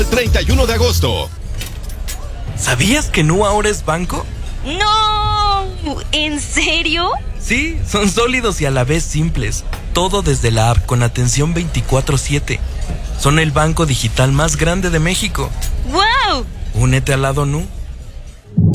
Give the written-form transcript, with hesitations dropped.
El 31 de agosto. ¿Sabías que Nu ahora es banco? ¡No! ¿En serio? Sí, son sólidos y a la vez simples. Todo desde la app con atención 24/7. Son el banco digital más grande de México. ¡Wow! Únete al lado Nu.